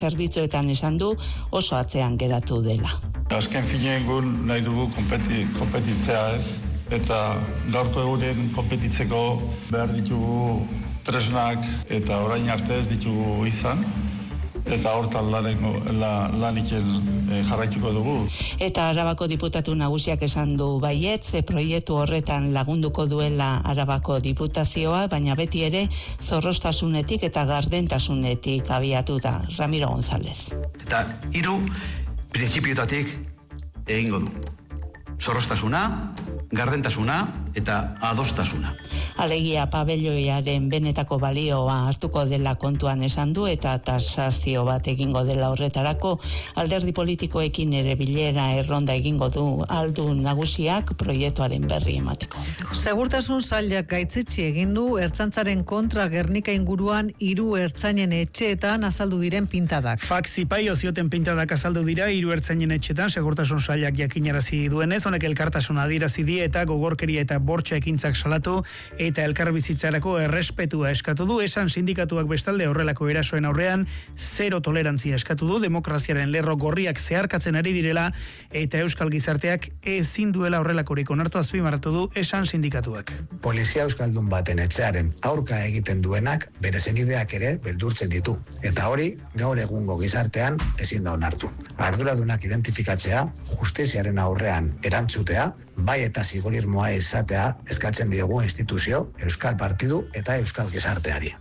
zerbitzuetan esan du oso atzean geratu dela. Azken finean gun nahi dugu kompetitzea ez, eta gaurko egunen kompetitzeko behar ditugu tresnak eta orain arte ez ditugu izan. Eta hortan laniken jarraituko dugu. Eta Arabako diputatu nagusiak esan du baietz, proiektu horretan lagunduko duela Arabako diputazioa, baina beti ere zorroztasunetik eta gardentasunetik abiatu da. Ramiro González. Eta 3 printzipiotatik egingo du. Zorroztasuna, gardentasuna eta adostasuna. Alegia pabelloiaren benetako balioa hartuko dela kontuan esan du eta tasazio bat egingo dela horretarako alderdi politikoekin ere bilera erronda egingo du aldun nagusiak proiektuaren berri emateko. Segurtasun sailak gaitzitsi egin du Ertzaintzaren kontra Gernika inguruan 3 ertzainen etxeetan azaldu diren pintadak. Faxipaio zioten pintadak azaldu dira 3 ertzainen etxeetan segurtasun sailak jakinarazi duenez, honek elkartasuna adierazi die eta gogorkeria eta bortxa ekintzak salatu eta elkarbizitzarako errespetua eskatu du. Esan sindikatuak bestalde horrelako erasoen aurrean zero tolerantzia eskatu du, demokraziaren lerro gorriak zeharkatzen ari direla eta euskal gizarteak ezin duela horrelakorik onartu azpimarratu du esan sindikatuak. Polizia euskaldun baten etxearen aurka egiten duenak bere senideak ere beldurtzen ditu. Eta hori gaur egungo gizartean ezin da onartu. Arduradunak identifikatzea, justiziaren aurrean erantzutea, bai eta zigorrismoa izatea eskatzen diogu instituzio, euskal partidu eta euskal gizarteari.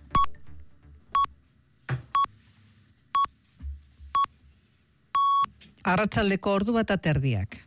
Arratsaldeko 1:30.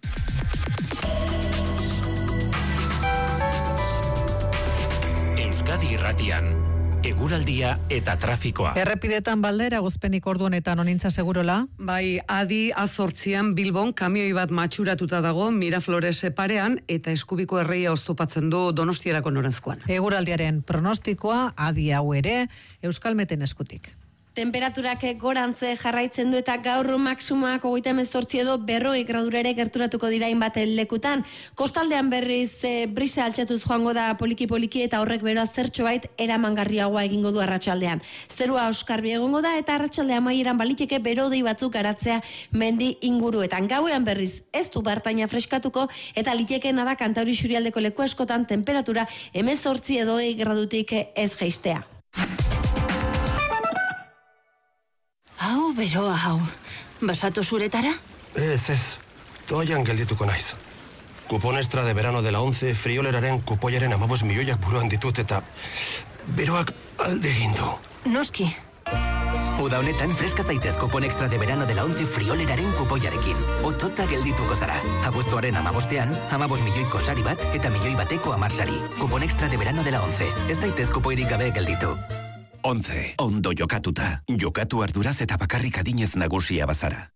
Euskadi Irratian, eguraldia eta trafikoa. Errepidetan baldera gozpenik ordu honetan onintza segurola? Bai, adi A8an Bilbon kamioi bat matxuratuta dago Miraflores parean eta Eskubiko erreia oztopatzen du Donostierako noranzkoan. Eguraldiaren pronostikoa adi hau ere Euskalmeten eskutik. Temperaturak gorantze jarraitzen du eta gaur maksimoak 38 edo 40 gradura ere gerturatuko dira hainbat lekutan. Kostaldean berriz brisa altxatuz joango da poliki eta horrek beroa zertxobait eramangarriagoa egingo du arratsaldean. Zerua oskarbi egongo da eta arratsalde amaieran baliteke berodei batzuk garatzea mendi inguruetan. Gauean berriz ez du bartaina freskatuko eta litekeena da Kantauri Isurialdeko leku askotan temperatura 18 edo 20 gradutik ez jaistea. Hau, beroa hau. Basatu zuretara? Ez. Toaian geldituko naiz. Kupon extra de verano de la 11, frioleraren kupoiaren 15 milioiak buruan ditut eta beroak alde egin du. Noski. Uda honetan freska zaitez kupon extra de verano de la 11 frioleraren kupoiarekin. Ototza geldituko zara. Abuztuaren 15ean, 15 milioiko sari bat eta milioi bateko 10 sari. Kupon extra de verano de la 11. Ez zaitez kupoirik gabe gelditu. 11. Ondo jokatuta. Jokatu arduraz eta bakarrik adinez nagusia bazara.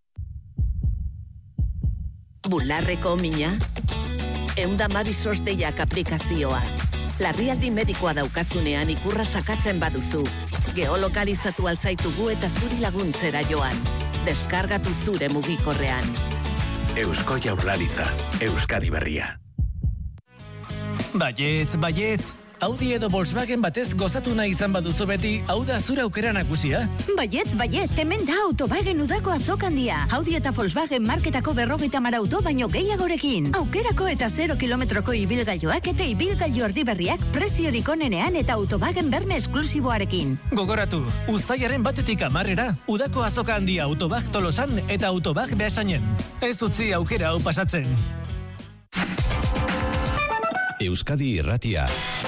Bularreko mina? 112 SOS-deiak aplikazioa. Larrialdi medikoa daukazunean ikurra sakatzen baduzu. Geolokalizatu alzaitugu eta zuri laguntzera joan. Deskargatu zure mugikorrean. Eusko Jaurlaritza. Euskadi berria. Baietz. Audi edo Volkswagen batez gozatu nahi izan baduzu beti, hau da zura aukera nagusia. Baietz, hemen da Autowagen udako azokandia. Audi eta Volkswagen marketako 50 auto baino gehiagorekin. Aukerako eta 0 kilometroko ibilgailuak eta ibilgailu erdi berriak preziorik onenean eta Autowagen berme esklusiboarekin. Gogoratu, uztailaren 1-tik 10 udako azoka handia Autobag Tolosan eta Autobag Beasainen. Ez utzi aukera hau pasatzen. Euskadi Irratia.